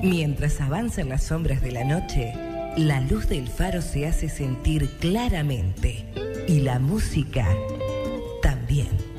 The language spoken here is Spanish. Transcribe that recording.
Mientras avanzan las sombras de la noche, la luz del faro se hace sentir claramente y la música también.